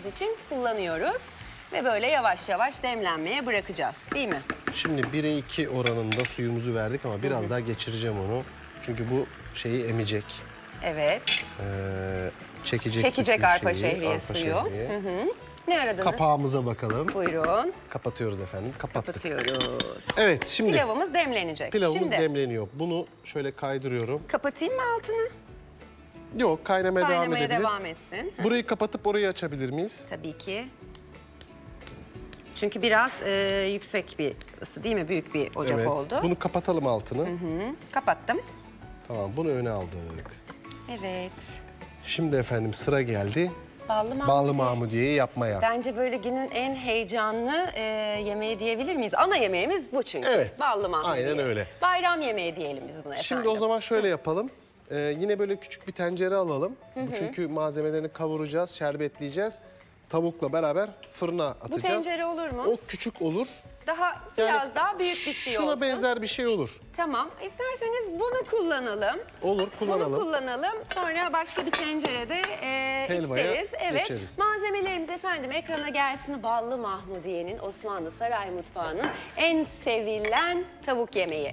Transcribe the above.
için kullanıyoruz. Ve böyle yavaş yavaş demlenmeye bırakacağız, değil mi? Şimdi 1'e 2 oranında suyumuzu verdik ama biraz daha geçireceğim onu. Çünkü bu şeyi emecek. Evet. Çekecek Çekecek bütün arpa şeyi, şehriye arpa suyu. şehriye. Ne aradınız? Kapağımıza bakalım. Buyurun. Kapatıyoruz efendim. Kapattık. Kapatıyoruz. Evet, şimdi Pilavımız demlenecek. pilavımız Şimdi demleniyor. Bunu şöyle kaydırıyorum. kapatayım mı altını? Yok, kaynamaya devam Kaynamaya edebilir. devam etsin. Burayı kapatıp orayı açabilir miyiz? Tabii ki. Çünkü biraz yüksek bir ısı değil mi? Büyük bir ocak Evet. oldu. Bunu kapatalım altını. Kapattım. Tamam, bunu öne aldık. Evet. Şimdi efendim sıra geldi. Ballı Mahmudiye'yi yapmaya. Bence böyle günün en heyecanlı yemeği diyebilir miyiz? Ana yemeğimiz bu çünkü. Evet, Ballı mahmudiye. aynen öyle. Bayram yemeği diyelim biz buna efendim. Şimdi o zaman şöyle yapalım. Yine böyle küçük bir tencere alalım. Bu çünkü malzemelerini kavuracağız, şerbetleyeceğiz. Tavukla beraber fırına atacağız. Bu tencere olur mu? O küçük olur. Daha biraz daha büyük bir şey şuna olsun. benzer bir şey olur. Tamam. İsterseniz bunu kullanalım. Olur, kullanalım. Bunu kullanalım. Sonra başka bir tencerede Helvaya isteriz. Evet. geçeriz. Malzemelerimiz efendim ekrana gelsin. Ballı Mahmudiye'nin Osmanlı Saray Mutfağı'nın en sevilen tavuk yemeği.